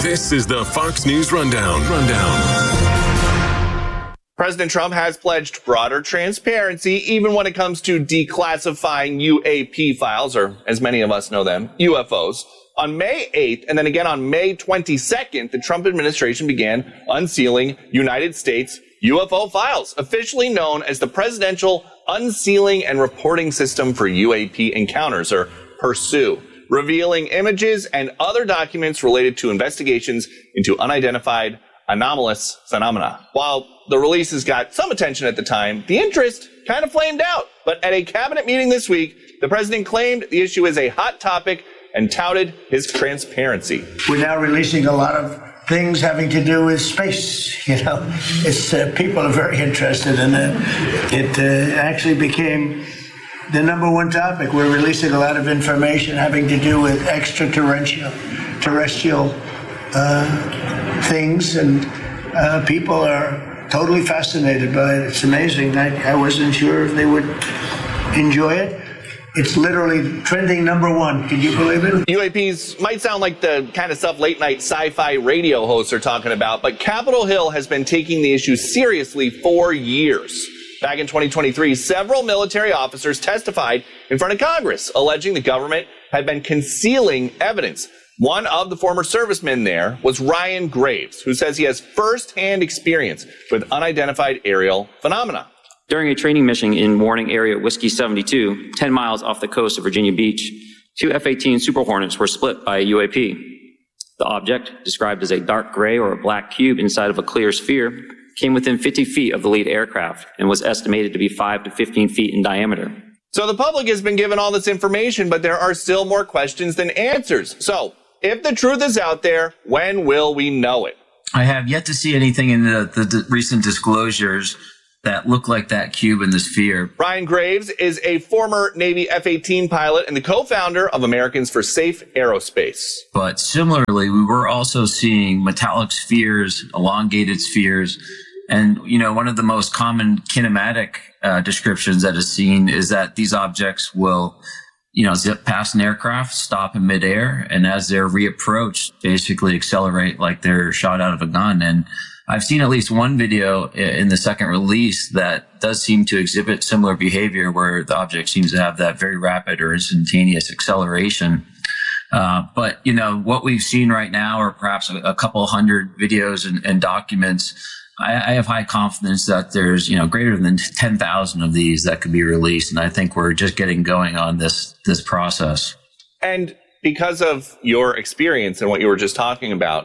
This is the Fox News Rundown. President Trump has pledged broader transparency, even when it comes to declassifying UAP files, or as many of us know them, UFOs. On May 8th, and then again on May 22nd, the Trump administration began unsealing United States UFO files, officially known as the Presidential Unsealing and Reporting System for UAP Encounters, or PURSUE, revealing images and other documents related to investigations into unidentified anomalous phenomena. While the releases got some attention at the time, the interest kind of flamed out. But at a cabinet meeting this week, the president claimed the issue is a hot topic and touted his transparency. We're now releasing a lot of things having to do with space. You know, it's people are very interested in it. It actually became the number one topic. We're releasing a lot of information having to do with extraterrestrial things, and people are totally fascinated by it. It's amazing. I wasn't sure if they would enjoy it. It's literally trending number one. Can you believe it? UAPs might sound like the kind of stuff late-night sci-fi radio hosts are talking about, but Capitol Hill has been taking the issue seriously for years. Back in 2023, several military officers testified in front of Congress, alleging the government had been concealing evidence. One of the former servicemen there was Ryan Graves, who says he has first-hand experience with unidentified aerial phenomena. During a training mission in Warning Area Whiskey 72, 10 miles off the coast of Virginia Beach, two F-18 Super Hornets were split by a UAP. The object, described as a dark gray or a black cube inside of a clear sphere, came within 50 feet of the lead aircraft and was estimated to be 5 to 15 feet in diameter. So the public has been given all this information, but there are still more questions than answers. So if the truth is out there, when will we know it? I have yet to see anything in the recent disclosures that look like that cube in the sphere. Ryan Graves is a former Navy F-18 pilot and the co-founder of Americans for Safe Aerospace. But similarly, we were also seeing metallic spheres, elongated spheres, and, you know, one of the most common kinematic descriptions that is seen is that these objects will, you know, zip past an aircraft, stop in midair, and as they're reapproached, basically accelerate like they're shot out of a gun. And I've seen at least one video in the second release that does seem to exhibit similar behavior, where the object seems to have that very rapid or instantaneous acceleration. But, you know, what we've seen right now are perhaps a couple hundred videos and documents. I have high confidence that there's, you know, greater than 10,000 of these that could be released. And I think we're just getting going on this process. And because of your experience and what you were just talking about,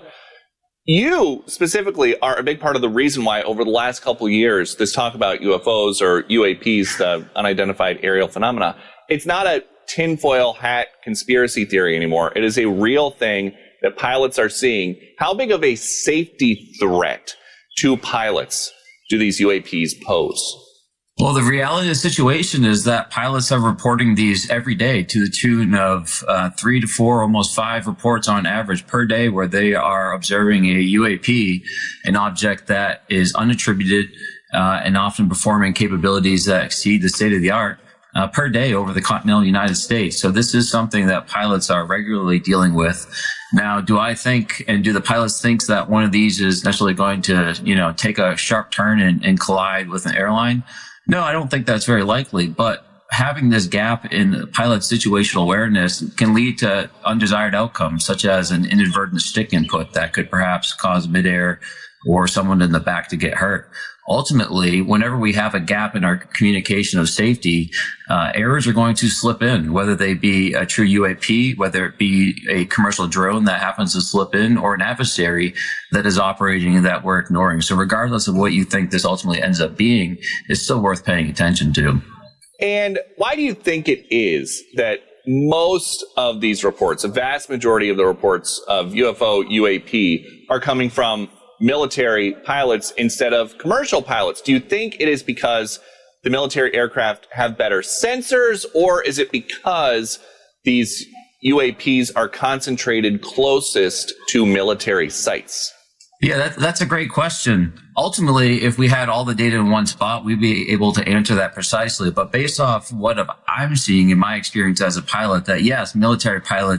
you specifically are a big part of the reason why over the last couple of years, this talk about UFOs or UAPs, the unidentified aerial phenomena, it's not a tinfoil hat conspiracy theory anymore. It is a real thing that pilots are seeing. How big of a safety threat to pilots do these UAPs pose? Well, the reality of the situation is that pilots are reporting these every day to the tune of 3 to 4, almost 5 reports on average per day, where they are observing a UAP, an object that is unattributed and often performing capabilities that exceed the state of the art per day over the continental United States. So this is something that pilots are regularly dealing with. Now, do I think, and do the pilots think that one of these is necessarily going to, you know, take a sharp turn and collide with an airline? No, I don't think that's very likely, but having this gap in pilot situational awareness can lead to undesired outcomes, such as an inadvertent stick input that could perhaps cause midair or someone in the back to get hurt. Ultimately, whenever we have a gap in our communication of safety, errors are going to slip in, whether they be a true UAP, whether it be a commercial drone that happens to slip in, or an adversary that is operating that we're ignoring. So regardless of what you think this ultimately ends up being, it's still worth paying attention to. And why do you think it is that most of these reports, a vast majority of the reports of UFO, UAP, are coming from military pilots instead of commercial pilots? Do you think it is because the military aircraft have better sensors, or is it because these UAPs are concentrated closest to military sites? Yeah, that's a great question. Ultimately, if we had all the data in one spot, we'd be able to answer that precisely. But based off what I'm seeing in my experience as a pilot, that yes, military pilots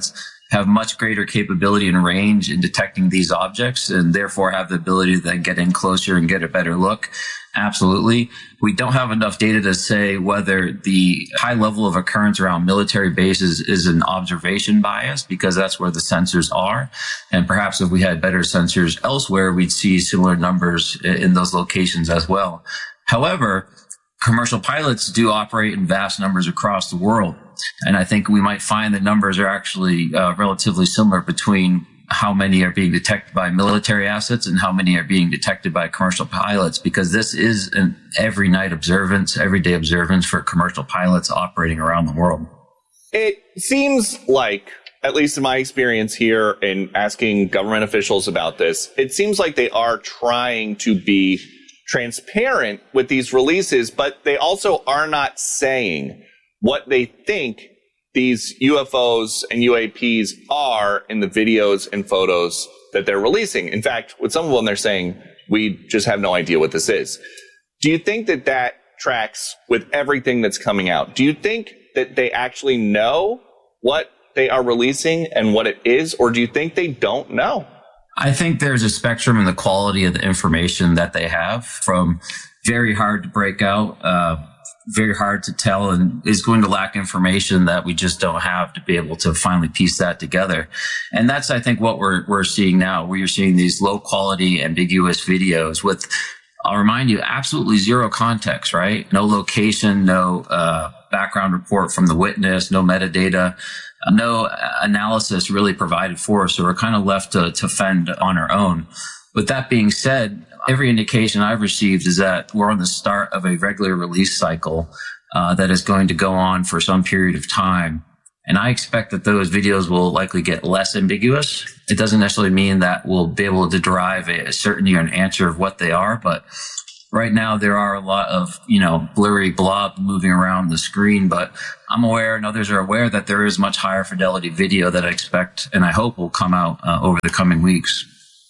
have much greater capability and range in detecting these objects and therefore have the ability to then get in closer and get a better look? Absolutely. We don't have enough data to say whether the high level of occurrence around military bases is an observation bias, because that's where the sensors are. And perhaps if we had better sensors elsewhere, we'd see similar numbers in those locations as well. However, commercial pilots do operate in vast numbers across the world. And I think we might find the numbers are actually relatively similar between how many are being detected by military assets and how many are being detected by commercial pilots, because this is an every night observance, everyday observance for commercial pilots operating around the world. It seems like, at least in my experience here in asking government officials about this, it seems like they are trying to be transparent with these releases, but they also are not saying what they think these UFOs and UAPs are in the videos and photos that they're releasing. In fact, with some of them, they're saying, we just have no idea what this is. Do you think that that tracks with everything that's coming out? Do you think that they actually know what they are releasing and what it is, or do you think they don't know? I think there's a spectrum in the quality of the information that they have, from very hard to break out, very hard to tell, and is going to lack information that we just don't have to be able to finally piece that together. And that's, I think, what we're seeing now, where you're seeing these low quality, ambiguous videos with, I'll remind you, absolutely zero context, right? No location, no background report from the witness, no metadata, no analysis really provided for us. So we're kind of left to fend on our own. With that being said, every indication I've received is that we're on the start of a regular release cycle that is going to go on for some period of time. And I expect that those videos will likely get less ambiguous. It doesn't necessarily mean that we'll be able to derive a certainty or an answer of what they are, but right now there are a lot of, blurry blob moving around the screen, but I'm aware and others are aware that there is much higher fidelity video that I expect and I hope will come out over the coming weeks.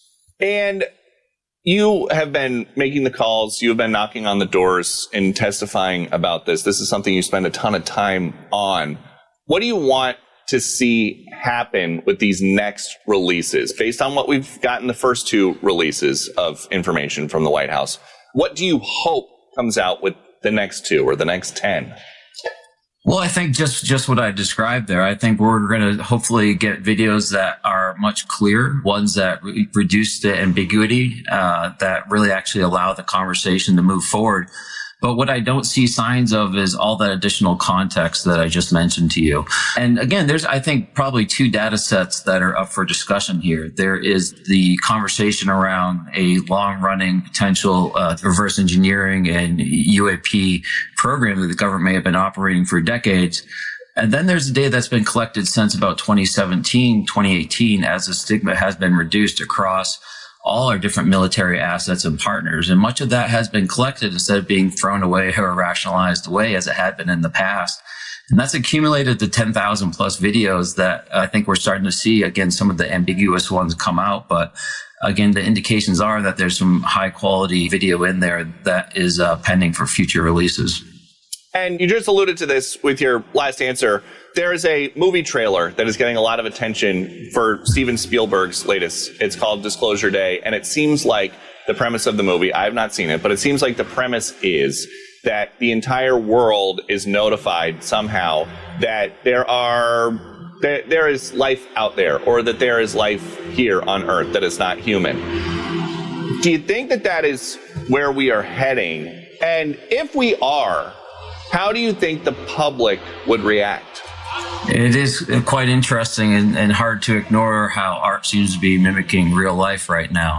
And you have been making the calls, you have been knocking on the doors and testifying about this. This is something you spend a ton of time on. What do you want to see happen with these next releases? Based on what we've gotten the first two releases of information from the White House, what do you hope comes out with the next two or the next 10? Well, I think just what I described there. I think we're going to hopefully get videos that are much clearer, ones that reduce the ambiguity, that really actually allow the conversation to move forward. But what I don't see signs of is all that additional context that I just mentioned to you. And again, there's, I think, probably two data sets that are up for discussion here. There is the conversation around a long-running potential reverse engineering and UAP program that the government may have been operating for decades. And then there's the data that's been collected since about 2017, 2018, as the stigma has been reduced across all our different military assets and partners. And much of that has been collected instead of being thrown away or rationalized away as it had been in the past. And that's accumulated to 10,000 plus videos that I think we're starting to see, again, some of the ambiguous ones come out. But again, the indications are that there's some high quality video in there that is pending for future releases. And you just alluded to this with your last answer. There is a movie trailer that is getting a lot of attention for Steven Spielberg's latest. It's called Disclosure Day. And it seems like the premise of the movie, I have not seen it, but it seems like the premise is that the entire world is notified somehow that there is life out there, or that there is life here on Earth that is not human. Do you think that that is where we are heading? And if we are, how do you think the public would react? It is quite interesting and hard to ignore how art seems to be mimicking real life right now.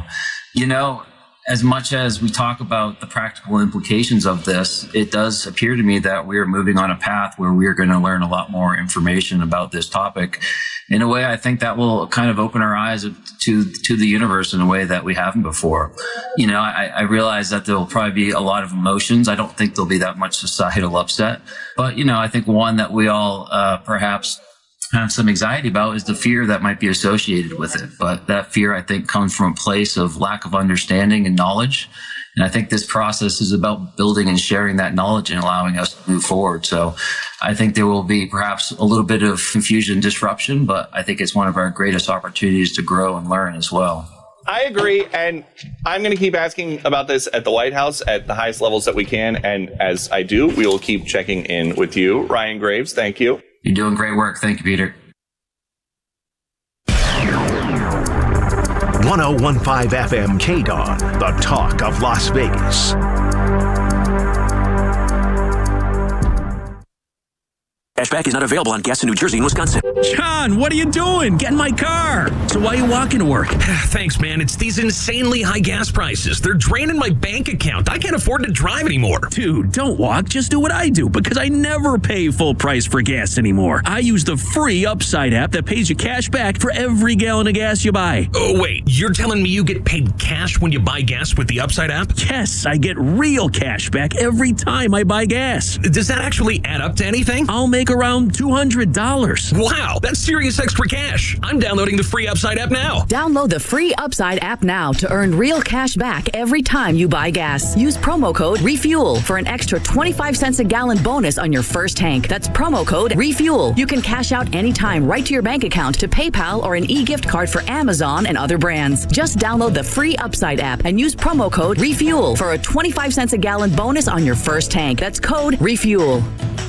As much as we talk about the practical implications of this, it does appear to me that we are moving on a path where we are going to learn a lot more information about this topic. In a way, I think that will kind of open our eyes to the universe in a way that we haven't before. I realize that there will probably be a lot of emotions. I don't think there'll be that much societal upset. But, I think one that we all perhaps have some anxiety about is the fear that might be associated with it. But that fear, I think, comes from a place of lack of understanding and knowledge. And I think this process is about building and sharing that knowledge and allowing us to move forward. So I think there will be perhaps a little bit of confusion and disruption, but I think it's one of our greatest opportunities to grow and learn as well. I agree, and I'm going to keep asking about this at the White House at the highest levels that we can, and as I do, we will keep checking in with you. Ryan Graves, thank you. You're doing great work. Thank you, Peter. 1015 FM KDON, the talk of Las Vegas. Cashback is not available on gas in New Jersey and Wisconsin. John, what are you doing? Get in my car. So why are you walking to work? Thanks, man. It's these insanely high gas prices. They're draining my bank account. I can't afford to drive anymore. Dude, don't walk. Just do what I do, because I never pay full price for gas anymore. I use the free Upside app that pays you cash back for every gallon of gas you buy. Oh, wait. You're telling me you get paid cash when you buy gas with the Upside app? Yes, I get real cash back every time I buy gas. Does that actually add up to anything? I'll make around $200. Wow, that's serious extra cash. I'm downloading the free Upside app now. Download the free Upside app now to earn real cash back every time you buy gas. Use promo code REFUEL for an extra 25 cents a gallon bonus on your first tank. That's promo code REFUEL. You can cash out anytime right to your bank account, to PayPal, or an e-gift card for Amazon and other brands. Just download the free Upside app and use promo code REFUEL for a 25 cents a gallon bonus on your first tank. That's code REFUEL.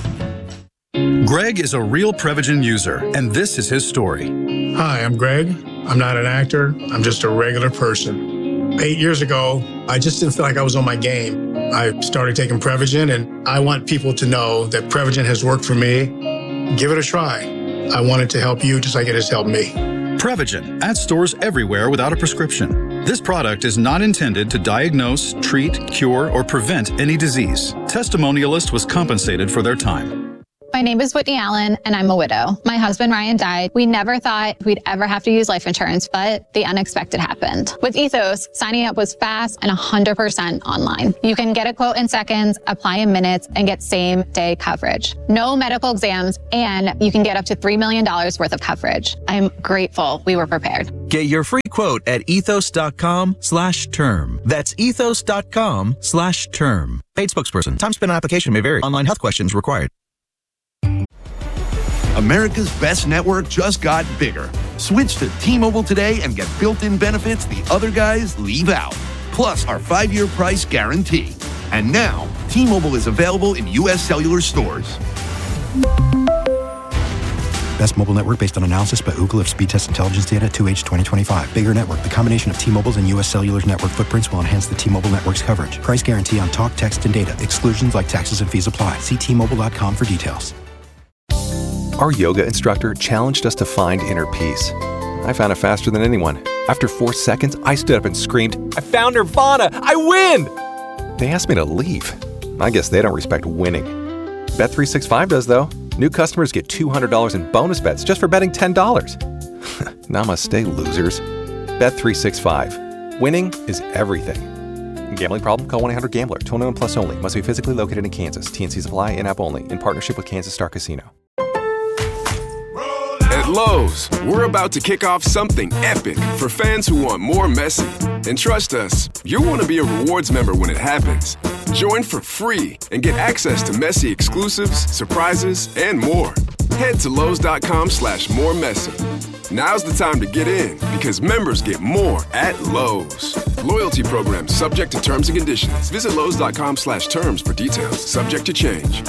Greg is a real Prevagen user, and this is his story. Hi, I'm Greg. I'm not an actor. I'm just a regular person. 8 years ago, I just didn't feel like I was on my game. I started taking Prevagen, and I want people to know that Prevagen has worked for me. Give it a try. I want it to help you just like it has helped me. Prevagen, at stores everywhere without a prescription. This product is not intended to diagnose, treat, cure, or prevent any disease. Testimonialist was compensated for their time. My name is Whitney Allen, and I'm a widow. My husband, Ryan, died. We never thought we'd ever have to use life insurance, but the unexpected happened. With Ethos, signing up was fast and 100% online. You can get a quote in seconds, apply in minutes, and get same-day coverage. No medical exams, and you can get up to $3 million worth of coverage. I'm grateful we were prepared. Get your free quote at ethos.com/term. That's ethos.com/term. Paid spokesperson. Time spent on application may vary. Online health questions required. America's best network just got bigger. Switch to T-Mobile today and get built-in benefits the other guys leave out. Plus our 5-year price guarantee. And now, T-Mobile is available in U.S. cellular stores. Best mobile network based on analysis by Ookla of speed test intelligence data 2H 2025. Bigger network. The combination of T-Mobile's and U.S. Cellular's network footprints will enhance the T-Mobile network's coverage. Price guarantee on talk, text, and data. Exclusions like taxes and fees apply. See T-Mobile.com for details. Our yoga instructor challenged us to find inner peace. I found it faster than anyone. After 4 seconds, I stood up and screamed, "I found Nirvana! I win!" They asked me to leave. I guess they don't respect winning. Bet365 does, though. New customers get $200 in bonus bets just for betting $10. Namaste, losers. Bet365. Winning is everything. Gambling problem? Call 1-800-GAMBLER. 21 plus only. Must be physically located in Kansas. T&Cs apply. In-app only. In partnership with Kansas Star Casino. At Lowe's, we're about to kick off something epic for fans who want more Messi. And trust us, you'll want to be a rewards member when it happens. Join for free and get access to Messi exclusives, surprises, and more. Head to Lowe's.com/moremessy. Now's the time to get in because members get more at Lowe's. Loyalty program subject to terms and conditions. Visit Lowe's.com/terms for details. Subject to change.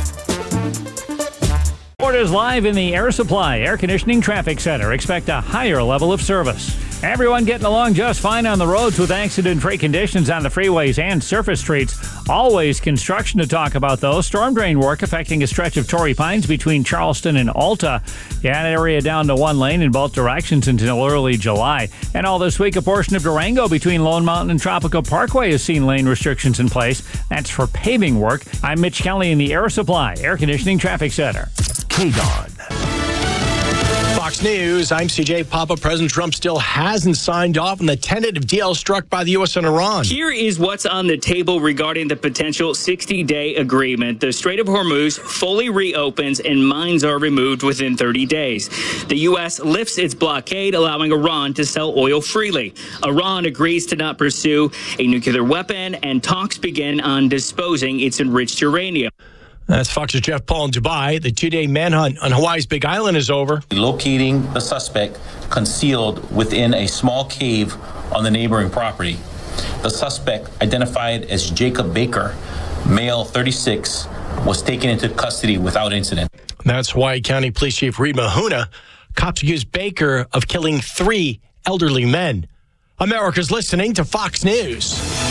Orders live in the Air Supply Air Conditioning Traffic Center. Expect a higher level of service. Everyone getting along just fine on the roads with accident-free conditions on the freeways and surface streets. Always construction to talk about, though. Storm drain work affecting a stretch of Torrey Pines between Charleston and Alta. Yeah, an area down to one lane in both directions until early July. And all this week, a portion of Durango between Lone Mountain and Tropical Parkway has seen lane restrictions in place. That's for paving work. I'm Mitch Kelly in the Air Supply Air Conditioning Traffic Center. KDON. Fox News, I'm CJ Papa. President Trump still hasn't signed off on the tentative deal struck by the U.S. and Iran. Here is what's on the table regarding the potential 60-day agreement. The Strait of Hormuz fully reopens and mines are removed within 30 days. The U.S. lifts its blockade, allowing Iran to sell oil freely. Iran agrees to not pursue a nuclear weapon, and talks begin on disposing its enriched uranium. That's Fox's Jeff Paul in Dubai. The 2-day manhunt on Hawaii's Big Island is over. Locating the suspect concealed within a small cave on the neighboring property. The suspect, identified as Jacob Baker, male 36, was taken into custody without incident. That's Hawaii County Police Chief Reed Mahuna. Cops accused Baker of killing 3 elderly men. America's listening to Fox News.